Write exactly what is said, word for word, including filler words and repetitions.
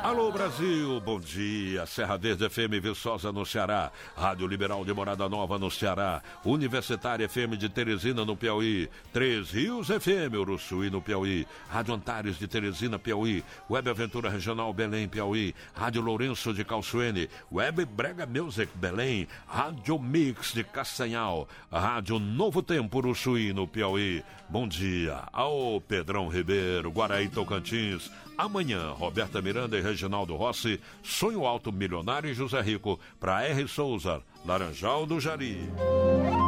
Alô Brasil, bom dia. Serra Verde F M Viçosa no Ceará, Rádio Liberal de Morada Nova no Ceará, Universitária F M de Teresina no Piauí, Três Rios F M Uruçuí no Piauí, Rádio Antares de Teresina, Piauí, Web Aventura Regional Belém, Piauí, Rádio Lourenço de Calçoene, Web Brega Music Belém, Rádio Mix de Castanhal, Rádio Novo Tempo Uruçuí no Piauí. Bom dia ao Pedrão Ribeiro, Guaraí Tocantins. Amanhã, Roberta Miranda e Reginaldo Rossi, Sonho Alto Milionário e José Rico, para R. Souza, Laranjal do Jari.